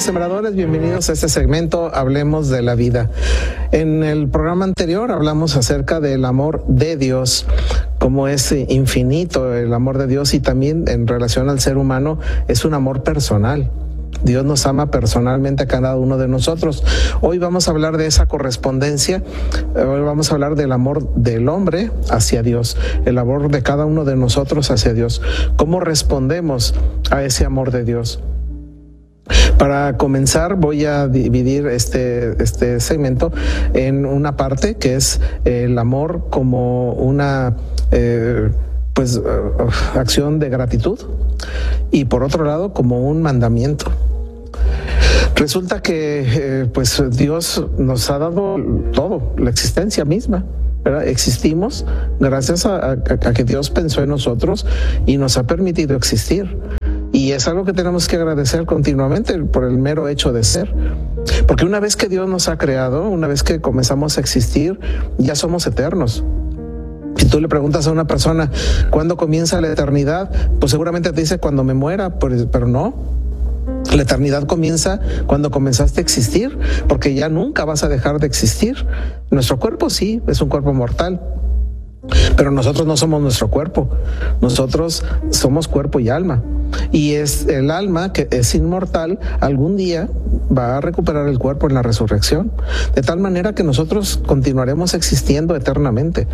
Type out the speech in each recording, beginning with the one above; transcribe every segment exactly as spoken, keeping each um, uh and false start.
sembradores, bienvenidos a este segmento Hablemos de la Vida. En el programa anterior hablamos acerca del amor de Dios, cómo es infinito el amor de Dios, y también en relación al ser humano es un amor personal. Dios nos ama personalmente a cada uno de nosotros. Hoy vamos a hablar de esa correspondencia. Hoy vamos a hablar del amor del hombre hacia Dios, el amor de cada uno de nosotros hacia Dios. ¿Cómo respondemos a ese amor de Dios? Para comenzar, voy a dividir este, este segmento en una parte que es el amor como una eh, pues, uh, acción de gratitud, y por otro lado como un mandamiento. Resulta que eh, pues Dios nos ha dado todo, la existencia misma, ¿verdad? Existimos gracias a, a, a que Dios pensó en nosotros y nos ha permitido existir. Y es algo que tenemos que agradecer continuamente por el mero hecho de ser. Porque una vez que Dios nos ha creado, una vez que comenzamos a existir, ya somos eternos. Si tú le preguntas a una persona, ¿cuándo comienza la eternidad? Pues seguramente te dice cuando me muera, pero no. La eternidad comienza cuando comenzaste a existir, porque ya nunca vas a dejar de existir. Nuestro cuerpo sí, es un cuerpo mortal, pero nosotros no somos nuestro cuerpo. Nosotros somos cuerpo y alma. Y es el alma, que es inmortal, algún día va a recuperar el cuerpo en la resurrección, de tal manera que nosotros continuaremos existiendo eternamente.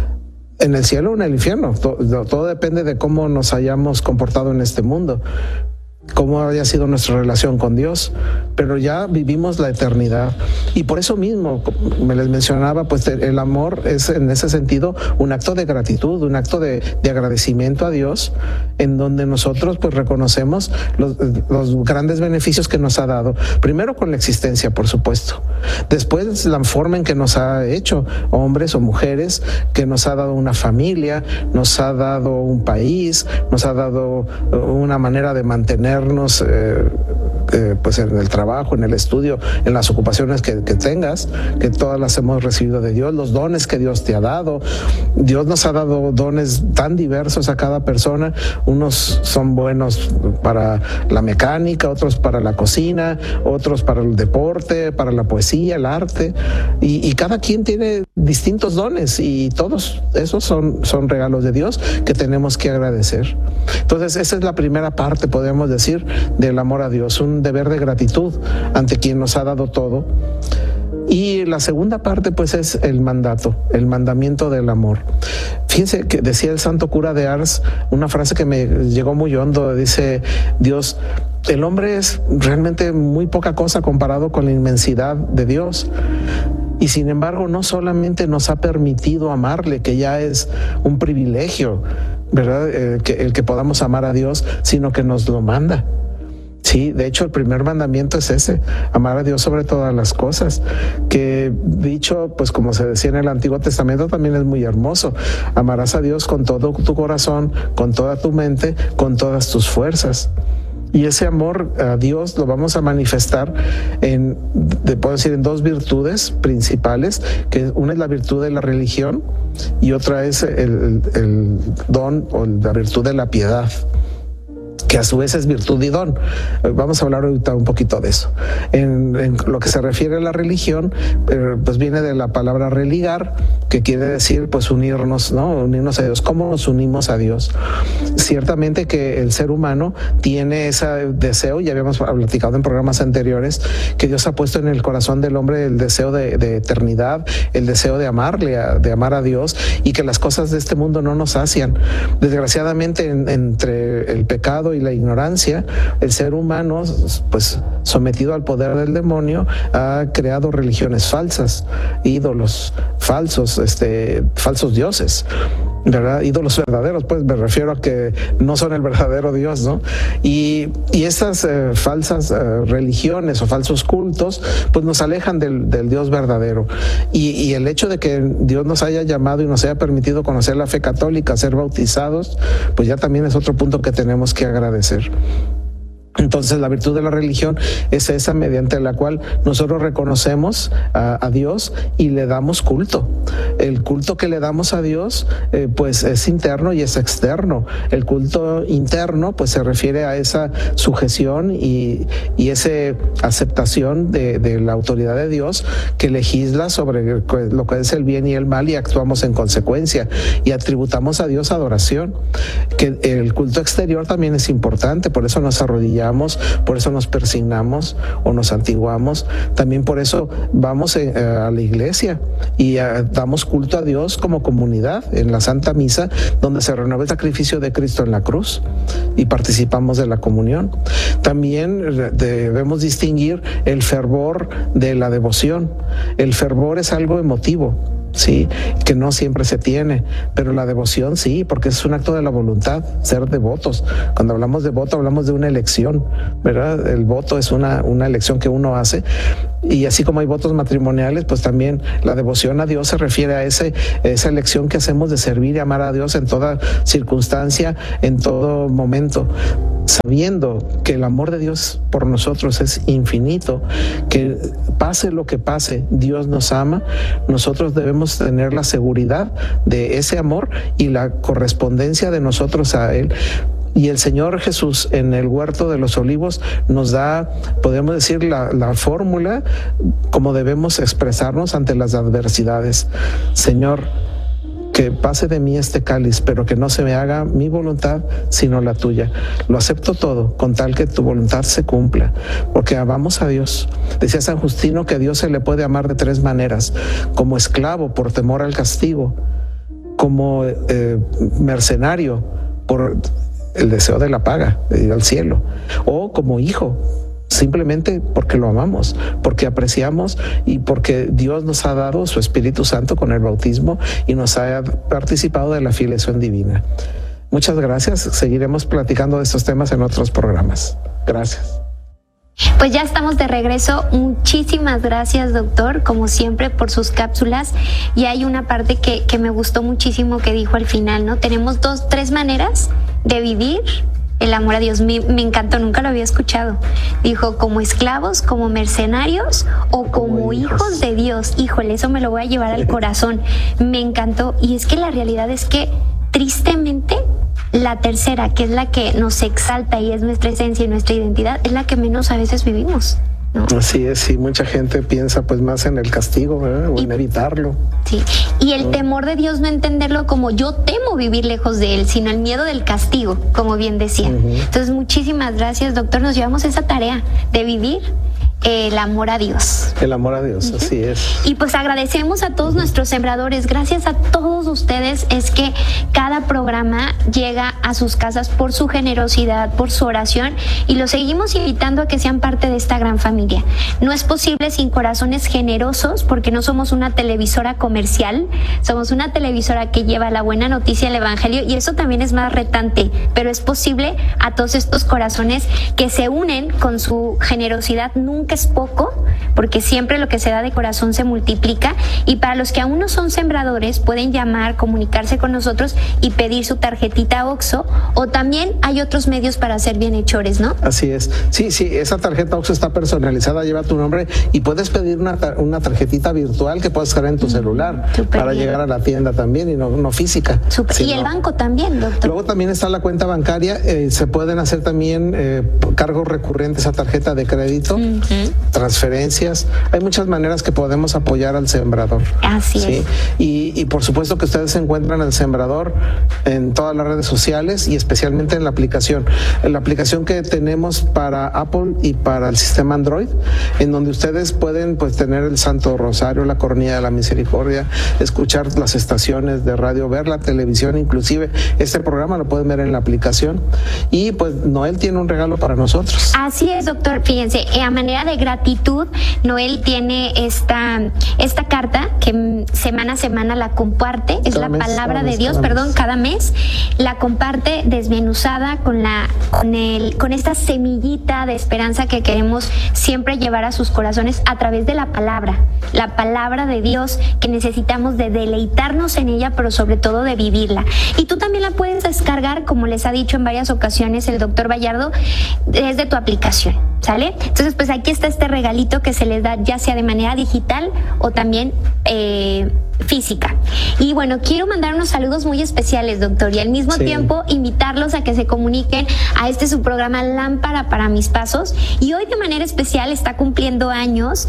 En el cielo o en el infierno, todo, todo depende de cómo nos hayamos comportado en este mundo, cómo haya sido nuestra relación con Dios, pero ya vivimos la eternidad. Y por eso mismo, me les mencionaba, pues el amor es en ese sentido un acto de gratitud, un acto de, de agradecimiento a Dios, en donde nosotros pues reconocemos los, los grandes beneficios que nos ha dado. Primero con la existencia, por supuesto. Después la forma en que nos ha hecho hombres o mujeres, que nos ha dado una familia, nos ha dado un país, nos ha dado una manera de mantener Eh, eh, pues en el trabajo, en el estudio, en las ocupaciones que, que tengas, que todas las hemos recibido de Dios, los dones que Dios te ha dado. Dios nos ha dado dones tan diversos a cada persona. Unos son buenos para la mecánica, otros para la cocina, otros para el deporte, para la poesía, el arte, y, y cada quien tiene distintos dones, y todos esos son, son regalos de Dios que tenemos que agradecer. Entonces esa es la primera parte, podemos decir, del amor a Dios, un deber de gratitud ante quien nos ha dado todo. Y la segunda parte pues es el mandato, el mandamiento del amor. Fíjense que decía el santo cura de Ars una frase que me llegó muy hondo. Dice Dios: el hombre es realmente muy poca cosa comparado con la inmensidad de Dios. Y sin embargo, no solamente nos ha permitido amarle, que ya es un privilegio, ¿verdad? Eh, que, el que podamos amar a Dios, sino que nos lo manda. Sí, de hecho el primer mandamiento es ese, amar a Dios sobre todas las cosas, que dicho, pues como se decía en el Antiguo Testamento, también es muy hermoso. Amarás a Dios con todo tu corazón, con toda tu mente, con todas tus fuerzas. Y ese amor a Dios lo vamos a manifestar en, te puedo decir, en dos virtudes principales, que una es la virtud de la religión y otra es el, el, el don o la virtud de la piedad, que a su vez es virtud y don. Vamos a hablar ahorita un poquito de eso. En, en lo que se refiere a la religión, pues viene de la palabra religar, que quiere decir pues unirnos, ¿no? Unirnos a Dios. ¿Cómo nos unimos a Dios? Ciertamente que el ser humano tiene ese deseo, ya habíamos platicado en programas anteriores, que Dios ha puesto en el corazón del hombre el deseo de, de eternidad, el deseo de amarle, a, de amar a Dios, y que las cosas de este mundo no nos sacian. Desgraciadamente, en, entre el pecado y la ignorancia, el ser humano, pues sometido al poder del demonio, ha creado religiones falsas, ídolos falsos, este, falsos dioses, ¿verdad? Ídolos verdaderos, pues me refiero a que no son el verdadero Dios, ¿no? Y, y estas eh, falsas eh, religiones o falsos cultos, pues nos alejan del, del Dios verdadero. Y, y el hecho de que Dios nos haya llamado y nos haya permitido conocer la fe católica, ser bautizados, pues ya también es otro punto que tenemos que agradecer. Entonces la virtud de la religión es esa mediante la cual nosotros reconocemos a, a Dios y le damos culto. el culto que le damos a Dios eh, pues es interno y es externo. El culto interno pues se refiere a esa sujeción y, y esa aceptación de, de la autoridad de Dios que legisla sobre lo que es el bien y el mal, y actuamos en consecuencia y atributamos a Dios adoración. Que el culto exterior también es importante, por eso nos arrodillamos, por eso nos persignamos o nos antiguamos, también por eso vamos a la iglesia y damos culto a Dios como comunidad en la Santa Misa, donde se renueva el sacrificio de Cristo en la cruz y participamos de la comunión. También debemos distinguir el fervor de la devoción. El fervor es algo emotivo, sí, que no siempre se tiene, pero la devoción sí, porque es un acto de la voluntad, ser devotos. Cuando hablamos de voto, hablamos de una elección, ¿verdad? El voto es una, una elección que uno hace, y así como hay votos matrimoniales, pues también la devoción a Dios se refiere a ese, esa elección que hacemos de servir y amar a Dios en toda circunstancia, en todo momento, sabiendo que el amor de Dios por nosotros es infinito, que pase lo que pase, Dios nos ama. Nosotros debemos tener la seguridad de ese amor y la correspondencia de nosotros a Él. Y el Señor Jesús en el huerto de los olivos nos da, podemos decir, la, la fórmula como debemos expresarnos ante las adversidades. Señor, que pase de mí este cáliz, pero que no se me haga mi voluntad, sino la tuya. Lo acepto todo, con tal que tu voluntad se cumpla, porque amamos a Dios. Decía San Justino que a Dios se le puede amar de tres maneras: como esclavo, por temor al castigo; como eh, mercenario, por el deseo de la paga, de ir al cielo; o como hijo, simplemente porque lo amamos, porque apreciamos y porque Dios nos ha dado su Espíritu Santo con el bautismo y nos ha participado de la filiación divina. Muchas gracias. Seguiremos platicando de estos temas en otros programas. Gracias. Pues ya estamos de regreso. Muchísimas gracias, doctor, como siempre, por sus cápsulas. Y hay una parte que, que me gustó muchísimo que dijo al final, ¿no? Tenemos dos, tres maneras de vivir el amor a Dios. Me, me encantó, nunca lo había escuchado. Dijo, como esclavos, como mercenarios o como, como hijos. hijos de Dios. Híjole, eso me lo voy a llevar al corazón. Me encantó. Y es que la realidad es que, tristemente, la tercera, que es la que nos exalta y es nuestra esencia y nuestra identidad, es la que menos a veces vivimos, ¿no? Así es, sí, mucha gente piensa pues más en el castigo, ¿verdad? O y, en evitarlo. Sí, y el ¿no? temor de Dios, no entenderlo como yo temo vivir lejos de Él, sino el miedo del castigo, como bien decía. Uh-huh. Entonces, muchísimas gracias, doctor. Nos llevamos esa tarea de vivir el amor a Dios. El amor a Dios, uh-huh. Así es. Y pues agradecemos a todos uh-huh. nuestros sembradores. Gracias a todos ustedes es que cada programa llega a sus casas por su generosidad, por su oración, y los seguimos invitando a que sean parte de esta gran familia. No es posible sin corazones generosos, porque no somos una televisora comercial, somos una televisora que lleva la buena noticia del Evangelio, y eso también es más retante, pero es posible a todos estos corazones que se unen con su generosidad. Nunca es poco, porque siempre lo que se da de corazón se multiplica. Y para los que aún no son sembradores, pueden llamar, comunicarse con nosotros y pedir su tarjetita OXXO, o también hay otros medios para ser bienhechores, ¿no? Así es. Sí, sí, esa tarjeta OXXO está personalizada, lleva tu nombre, y puedes pedir una, una tarjetita virtual que puedes cargar en tu mm, celular para bien. Llegar a la tienda también, y no, no física. Super. Y el banco también, doctor. Luego también está la cuenta bancaria, eh, se pueden hacer también eh, cargos recurrentes a tarjeta de crédito, mm-hmm. transferencias. Hay muchas maneras que podemos apoyar al sembrador. Así ¿sí? es. Y, y por supuesto que ustedes encuentran al sembrador en todas las redes sociales y especialmente en la aplicación. En la aplicación que tenemos para Apple y para el sistema Android, en donde ustedes pueden pues tener el Santo Rosario, la Coronilla de la Misericordia, escuchar las estaciones de radio, ver la televisión, inclusive este programa lo pueden ver en la aplicación. Y pues Noel tiene un regalo para nosotros. Así es, doctor. Fíjense, a manera de gratitud, Noel tiene esta, esta carta que semana a semana la comparte, es cada la mes, palabra de mes, Dios, perdón, mes. cada mes, la comparte desmenuzada con la, con el, con esta semillita de esperanza que queremos siempre llevar a sus corazones a través de la palabra, la palabra de Dios, que necesitamos de deleitarnos en ella, pero sobre todo de vivirla. Y tú también la puedes descargar, como les ha dicho en varias ocasiones el doctor Bayardo, desde tu aplicación, ¿sale? Entonces, pues aquí está este regalito que se les da ya sea de manera digital o también eh, física. Y bueno, quiero mandar unos saludos muy especiales, doctor, y al mismo sí. tiempo invitarlos a que se comuniquen a este su programa Lámpara para mis pasos. Y hoy de manera especial está cumpliendo años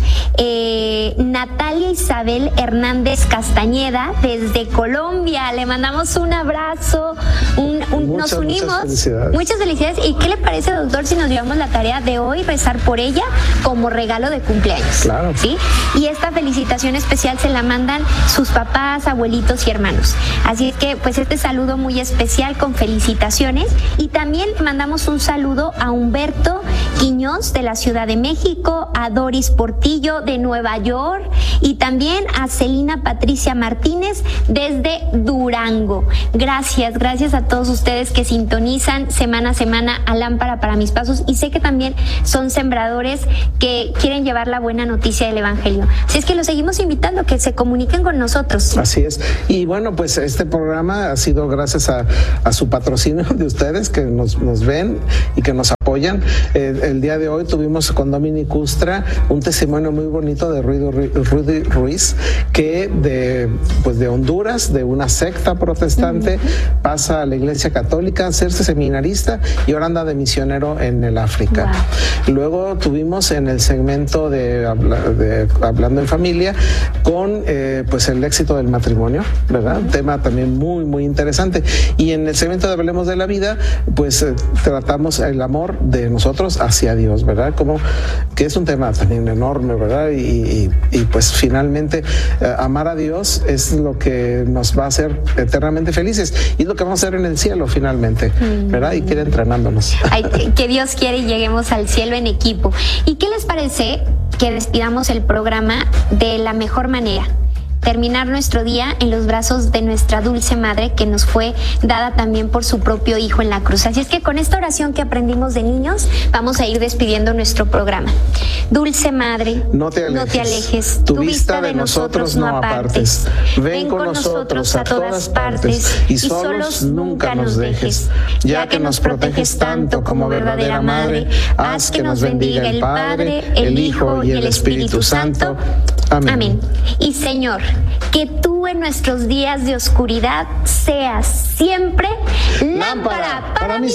eh, Natalia Isabel Hernández Castañeda desde Colombia. Le mandamos un abrazo, un, un, muchas, nos unimos. Muchas felicidades. Muchas felicidades. ¿Y qué le parece, doctor, si nos llevamos la tarea de hoy rezar por ella como regalo de cumpleaños? Claro. ¿Sí? Y esta felicitación especial se la mandan sus papás, abuelitos y hermanos. Así es que, pues, este saludo muy especial con felicitaciones. Y también mandamos un saludo a Humberto Quiñones de la Ciudad de México, a Doris Portillo de Nueva York y también a Celina Patricia Martínez desde Durango. Gracias, gracias a todos ustedes que sintonizan semana a semana a Lámpara para mis pasos, y sé que también son sembradores que quieren llevar la buena noticia del Evangelio. Así es que los seguimos invitando a que se comuniquen con nosotros. Así es. Y bueno, pues este programa ha sido gracias a, a su patrocinio de ustedes que nos, nos ven y que nos apoyan. Eh, el día de hoy tuvimos con Dominic Ustra un testimonio muy bonito de Rudy, Rudy Ruiz, que de, pues de Honduras, de una secta protestante, uh-huh. pasa a la Iglesia Católica a hacerse seminarista y ahora anda de misionero en el África. Wow. Luego tuvimos en el segmento de, de Hablando en Familia con eh, pues el éxito del matrimonio, ¿verdad? Un tema también muy, muy interesante. Y en el segmento de Hablemos de la Vida, pues eh, tratamos el amor de nosotros hacia Dios, ¿verdad? Como que es un tema también enorme, ¿verdad? Y, y, y pues finalmente eh, amar a Dios es lo que nos va a hacer eternamente felices y es lo que vamos a hacer en el cielo finalmente, ¿verdad? Y que ir entrenándonos. Ay, que Dios quiere y lleguemos al cielo en equipo. ¿Y qué les parece que despidamos el programa de la mejor manera? Terminar nuestro día en los brazos de nuestra dulce madre, que nos fue dada también por su propio hijo en la cruz. Así es que con esta oración que aprendimos de niños, vamos a ir despidiendo nuestro programa. Dulce madre, no te alejes, no te alejes. Tu, tu vista de nosotros no apartes. Ven con nosotros a todas partes y solos nunca nos dejes. Ya que nos proteges tanto como verdadera madre, haz que nos bendiga el Padre, el Hijo y el Espíritu Santo. Amén. Amén. Y Señor, que tú en nuestros días de oscuridad seas siempre lámpara para, para mis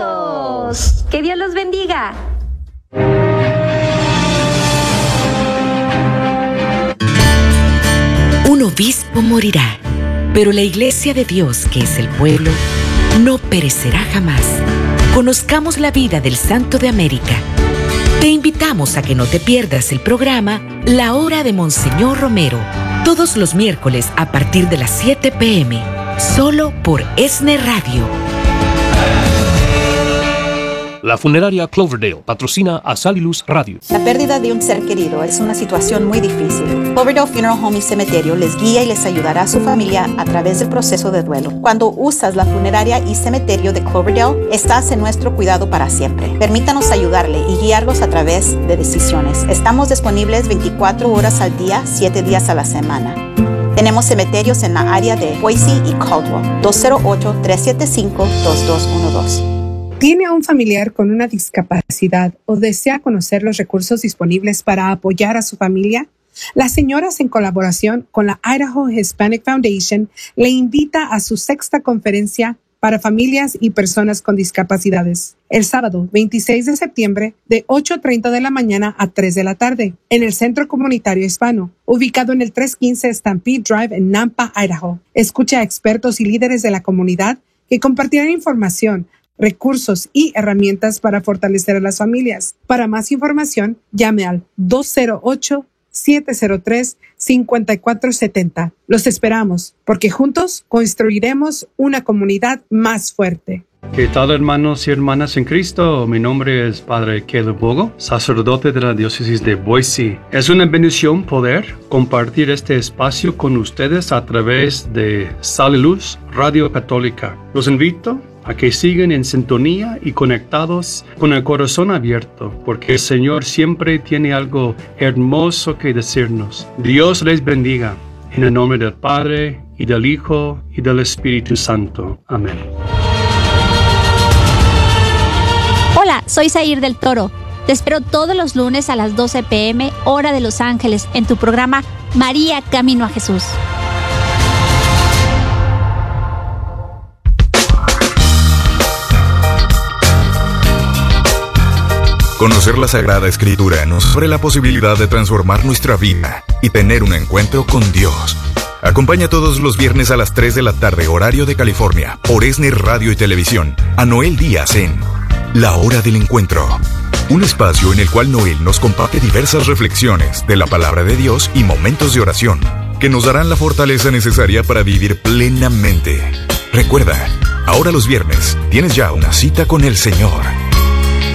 pasos. Que Dios los bendiga. Un obispo morirá, pero la iglesia de Dios, que es el pueblo, no perecerá jamás. Conozcamos la vida del Santo de América. Te invitamos a que no te pierdas el programa La Hora de Monseñor Romero, todos los miércoles a partir de las siete pe eme, solo por ESNE Radio. La funeraria Cloverdale patrocina a Sal y Luz Radio. La pérdida de un ser querido es una situación muy difícil. Cloverdale Funeral Home y Cementerio les guía y les ayudará a su familia a través del proceso de duelo. Cuando usas la funeraria y cementerio de Cloverdale, estás en nuestro cuidado para siempre. Permítanos ayudarle y guiarlos a través de decisiones. Estamos disponibles veinticuatro horas al día, siete días a la semana. Tenemos cementerios en la área de Boise y Caldwell. dos cero ocho, tres siete cinco, dos dos uno dos. ¿Tiene a un familiar con una discapacidad o desea conocer los recursos disponibles para apoyar a su familia? Las señoras, en colaboración con la Idaho Hispanic Foundation, le invita a su sexta conferencia para familias y personas con discapacidades, el sábado veintiséis de septiembre de ocho treinta de la mañana a tres de la tarde, en el Centro Comunitario Hispano, ubicado en el trescientos quince Stampede Drive en Nampa, Idaho. Escucha a expertos y líderes de la comunidad que compartirán información, recursos y herramientas para fortalecer a las familias. Para más información, llame al dos cero ocho, siete cero tres, cinco cuatro siete cero. Los esperamos, porque juntos construiremos una comunidad más fuerte. ¿Qué tal, hermanos y hermanas en Cristo? Mi nombre es Padre Caleb Bogo, sacerdote de la diócesis de Boise. Es una bendición poder compartir este espacio con ustedes a través de Sal y Luz Radio Católica. Los invito a que sigan en sintonía y conectados con el corazón abierto, porque el Señor siempre tiene algo hermoso que decirnos. Dios les bendiga. En el nombre del Padre, y del Hijo, y del Espíritu Santo. Amén. Hola, soy Zair del Toro. Te espero todos los lunes a las doce pe eme, hora de Los Ángeles, en tu programa María Camino a Jesús. Conocer la Sagrada Escritura nos abre la posibilidad de transformar nuestra vida y tener un encuentro con Dios. Acompaña todos los viernes a las tres de la tarde, horario de California, por ESNE Radio y Televisión, a Noel Díaz en La Hora del Encuentro. Un espacio en el cual Noel nos comparte diversas reflexiones de la palabra de Dios y momentos de oración que nos darán la fortaleza necesaria para vivir plenamente. Recuerda, ahora los viernes tienes ya una cita con el Señor.